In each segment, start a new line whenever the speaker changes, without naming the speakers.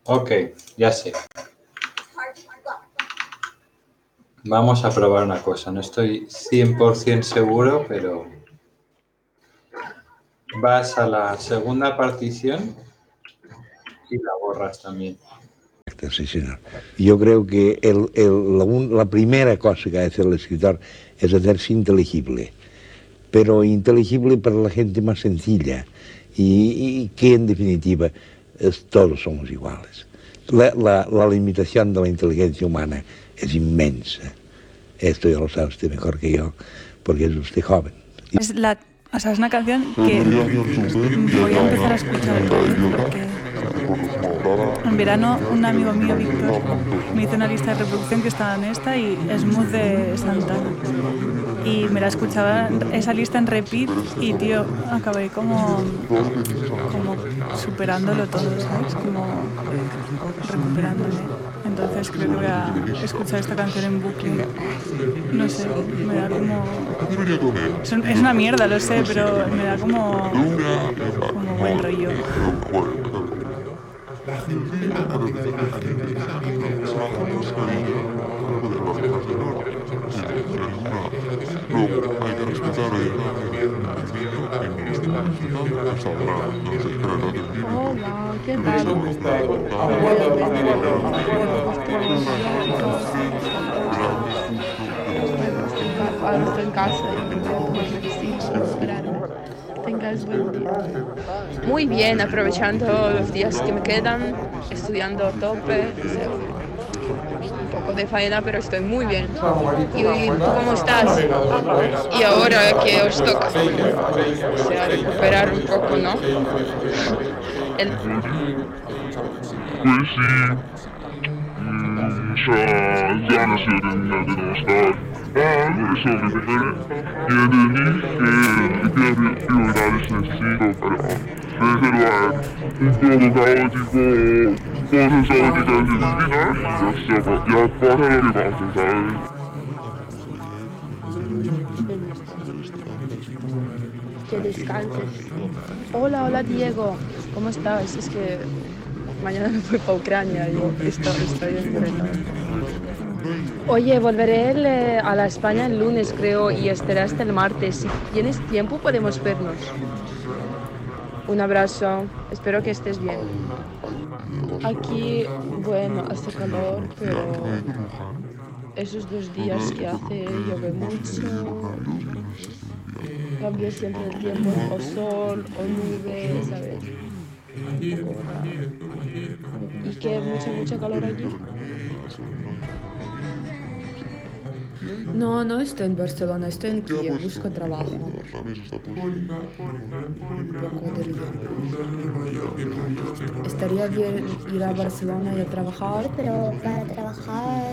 Ok, ya sé. Vamos a probar una cosa. No estoy 100% seguro, pero vas a la segunda partición y la borras también.
Sí, señor. Yo creo que la primera cosa que hace el escritor es hacerse inteligible, pero inteligible para la gente más sencilla y que en definitiva todos somos iguales. La limitación de la inteligencia humana es inmensa. Esto ya lo sabe usted mejor que yo, porque es usted joven.
O sea, es una canción que voy a empezar a escuchar otra vez porque en verano un amigo mío, Víctor, me hizo una lista de reproducción que estaba en esta y Smooth de Santana. Y me la escuchaba esa lista en repeat y, tío, acabé como superándolo todo, ¿sabes? Como recuperándome. Entonces creo que voy a escuchar esta canción en bucle. No sé, me da como... Es una mierda, lo sé, pero me da como buen rollo.
Hola, ¿qué tal? Ahora estoy en casa y voy a tomar medicina para esperarme. Tengas buen día. Muy bien, aprovechando los días que me quedan, estudiando a tope, o sea, un poco de faena, pero estoy muy bien. ¿Y tú cómo estás? Y ahora que os toca, o sea, recuperar un poco, ¿no?
Pues sí, ya no sé de no estar. Eso recuperé. Y de mí que prioridades necesito para reservar un todo caótico, cosas caóticas de disciplinar y ya pasa lo que pasa, ¿sabes?
Que descanses. Hola Diego, ¿cómo estás? Es que mañana me voy para Ucrania y estoy en Ucrania. Oye, volveré a la España el lunes, creo, y estaré hasta el martes. Si tienes tiempo, podemos vernos. Un abrazo, espero que estés bien. Aquí, bueno, hace calor, pero esos 2 días que hace llove mucho, cambia siempre el tiempo, o sol o nube, ¿sabes? Un poco raro. ¿Y que mucha calor allí?
No, no estoy en Barcelona, estoy en Kiev, busco trabajo. Un poco del Estaría bien ir a Barcelona y a trabajar, pero para trabajar...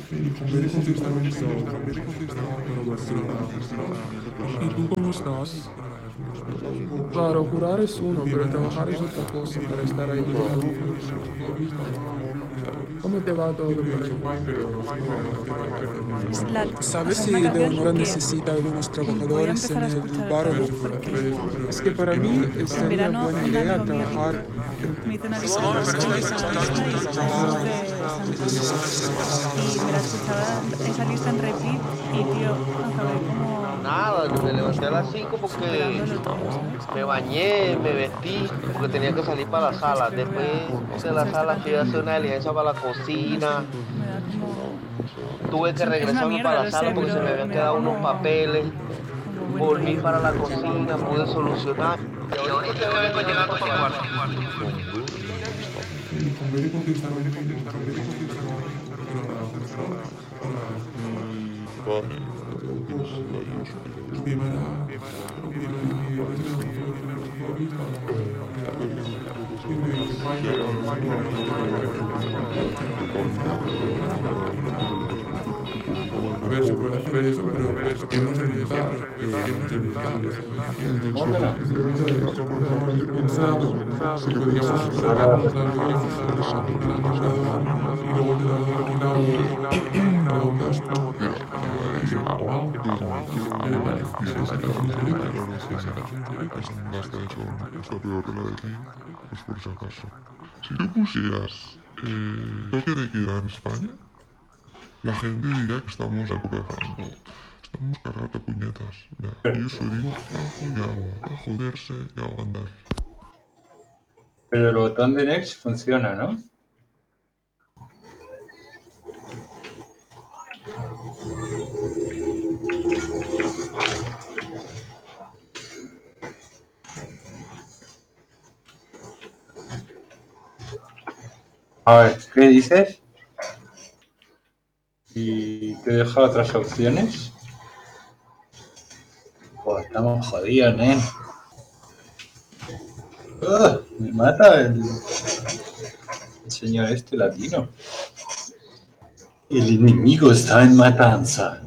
¿Y tú cómo estás? Claro, jurar es uno, pero trabajar es otra cosa para estar ahí. ¿Cómo te va todo? ¿Sabes si Leonora necesita algunos trabajadores en el bar? Es que para mí sería buena idea trabajar.
Me hizo una lista de y me la escuchaba esa lista en repeat y, tío, acabé como...
Nada, me levanté a las 5 porque me bañé, me vestí, porque tenía que salir para la sala. Después de la sala fui a hacer una diligencia para la cocina. Tuve que regresarme para la sala porque se me habían quedado unos papeles. Volví para la cocina, pude solucionar. Y ahorita me vengo llegando para el cuarto.
A ver, se puede hacer eso, pero que no se necesita. Si podríamos sacarnos la y luego te
Está peor que la de aquí, pues por si acaso. Si tú pusieras toque de queda en España, la gente dirá que estamos empezando. Estamos cargados de puñetas. Ya. Y eso digo, ajo y agua. A joderse y a aguantar.
Pero el botón de Next funciona, ¿no? A ver, ¿qué dices? ¿Y te deja otras opciones? Pues estamos jodidos, ¿eh? Me mata el señor este latino. El enemigo está en matanza.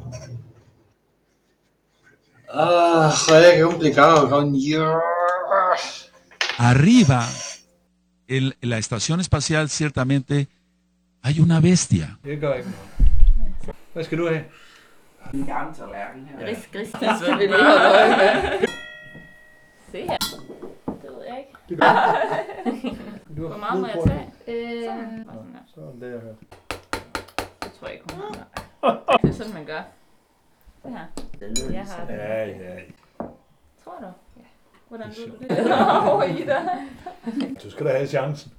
Joder, qué complicado, coño.
Arriba, en la estación espacial, ciertamente, hay una bestia.
Det gør ikke noget. Hvad skal du have?
En gammel tallerken her.
Gris.
Det er vi lige holde øje med.
Se her. Det ved jeg ikke.
Hvor
meget må jeg tage?
Sådan der her.
Det tror jeg ikke, hun har. Det er sådan, man gør. Det her. Jeg har det.
Ja.
Tror du? Ja. Hvordan ved du det? Over i dig.
Du skal da have chancen.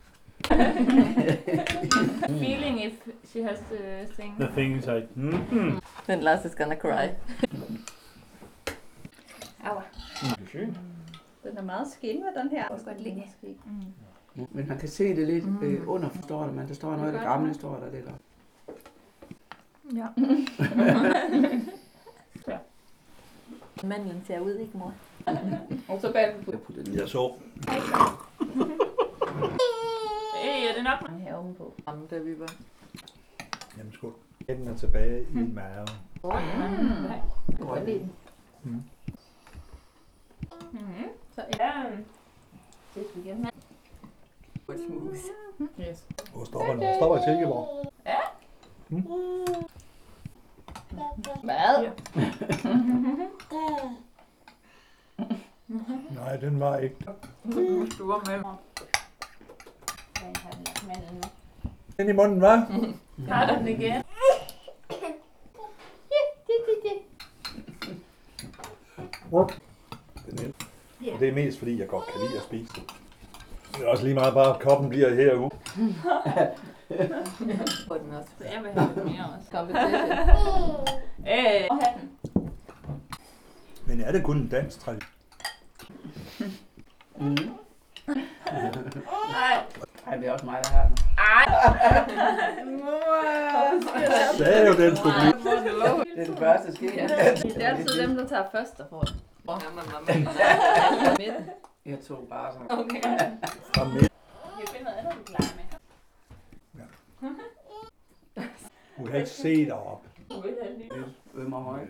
Feeling if she has the thing.
The thing is like,
Then Lars is gonna cry.
Aua.
Den er meget skinnet, den her. Jeg godt lide.
Men man kan se det lidt under, står der, men der står noget af det gamle, står der lidt.
Ja.
Mandlen ser ud, ikke mor?
Og så bag på.
Jeg så.
Er det nok?
Her ovenpå. Jamen, der vi var.
Jamen skål. Den er tilbage i maven.
Så ja. Det skal igen.
Yes.
Hvor stopper i Silkeborg?
Ja.
Hvad?
Nej, den var ikke.
Du var med.
Den i munden, hva'?
Har den igen?
Det er mest fordi, jeg godt kan lide at spise det. Det er også lige meget bare, at koppen bliver herude.
På den også.
Jeg vil have lidt mere også.
Competition.
Og have den.
Men er det kun en dansk tradition?
Nej.
Ej, det er også mig, der har den.
Det er jo den skulle blive.
Det er den første ske.
Det er altid dem, der tager først, der får den.
Jeg tog bare sådan.
Okay.
Fra midt.
Jeg finder noget andet, du klarer med.
Du kan ikke se deroppe.
Ømmer højt.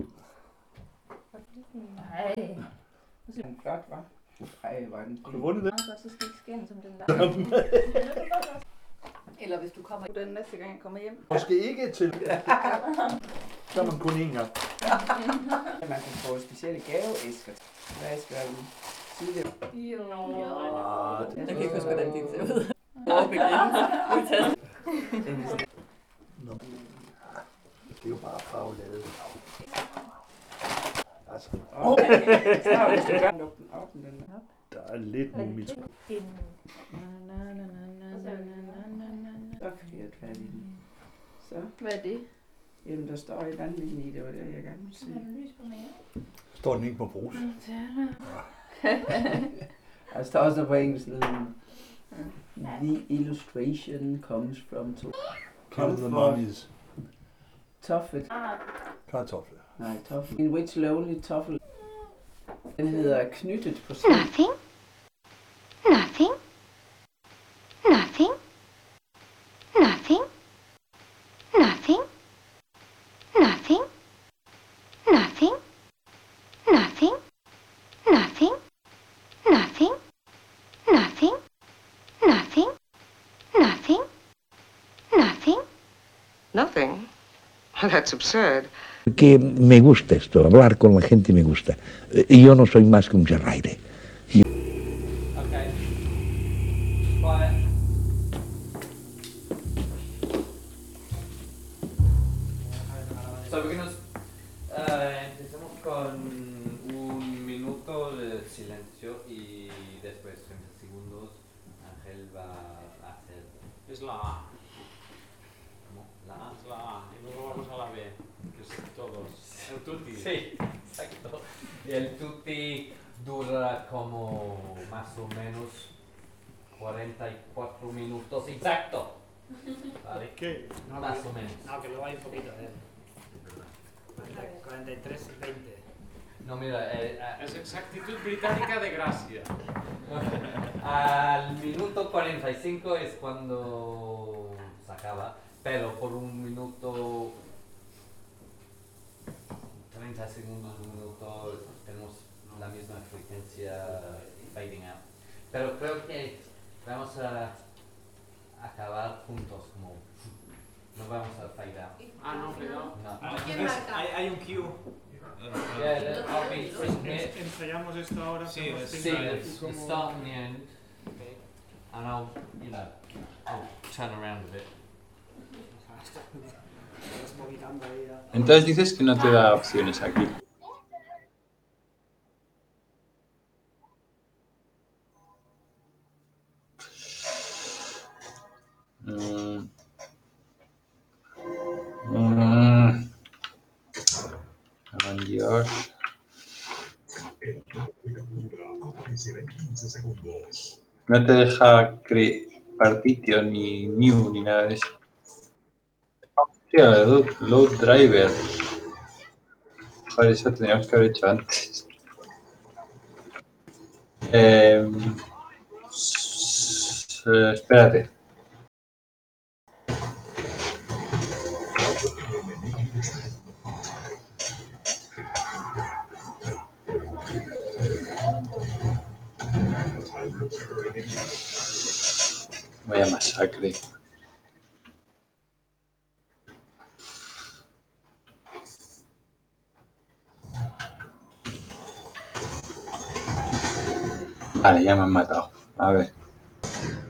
Nej.
Det er flot, hva'? Ej, var den.
Har du vundet det?
Så skal ikke skænde som den der.
Eller hvis du kommer den næste gang, jeg kommer hjem.
Måske ikke til. Så er man kun én gang.
Man kan få specielle gaveæsker. Hvad skal jeg sige det?
Jeg kan ikke huske, hvordan din ser ud.
Det er jo bare farvelade. Altså. Der er lidt muligt.
Så fik jeg fat i den. Så.
Hvad er det?
Jamen, der står et andet i det, var det, jeg gerne ville sige.
Står den ikke på brus?
Der står også på engelsk. The illustration comes from
the mummies.
Toffet.
Kartoffel.
Nej, toffel. In which lonely toffel. Den hedder knyttet på sig.
Nothing. Nothing. Nothing. Nothing. Nothing. Nothing. Nothing. Nothing. Nothing. Nothing. Nothing. Nothing. Nothing. Nothing.
Nothing? That's absurd.
Que me gusta esto, hablar con la gente me gusta. Yo no soy más que un charraire.
Okay. Quiet.
¿Sabe que empezamos con un minuto de silencio y después 30 segundos Ángel va a hacer...
Es la A.
¿Cómo? La A.
Es la A. Y luego vamos a la B, que es todos. El tutti.
Sí, exacto. Y el tutti dura como más o menos 44 minutos exacto. ¿Vale?
¿Qué?
No,
más
que,
o menos.
No, que luego hay un poquito de... 43, 20.
No, mira,
es exactitud británica de gracia.
Al minuto 45 es cuando se acaba, pero por un minuto, 30 segundos, un minuto, tenemos la misma frecuencia fading out. Pero creo que vamos a acabar juntos, como no vamos a fade out.
Ah, no, fade out.
No.
¿Quién marca? Hay un cue.
Ensayamos esto ahora.
Sí, the start and the end. And I'll turn around a bit.
Entonces dices que no te da opciones aquí. Dios. No te deja partition ni new ni nada de eso. Hostia, load driver. Joder, eso teníamos que haber hecho antes. Espérate. Vaya masacre. Vale, ya me han matado. A ver.